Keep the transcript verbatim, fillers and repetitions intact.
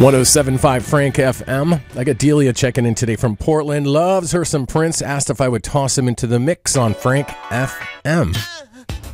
one oh seven point five Frank F M. I got Delia checking in today from Portland. Loves her some Prince. Asked if I would toss him into the mix on Frank F M.